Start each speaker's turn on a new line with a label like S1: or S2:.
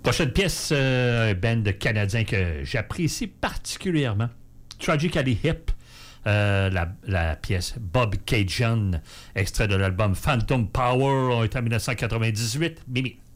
S1: Prochaine pièce, un band canadien que j'apprécie particulièrement. Tragically Hip. La pièce Bob Cajun, extrait de l'album Phantom Power, on est en 1998. Mimi.